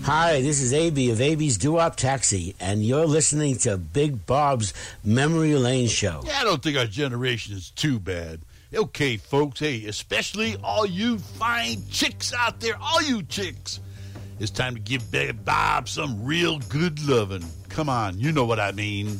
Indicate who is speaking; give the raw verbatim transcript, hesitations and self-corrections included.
Speaker 1: Hi, this is A B of A B's Doo-Wop Taxi, and you're listening to Big Bob's Memory Lane Show.
Speaker 2: Yeah, I don't think our generation is too bad. Okay, folks, hey, especially all you fine chicks out there, all you chicks, it's time to give Big Bob some real good loving. Come on, you know what I mean.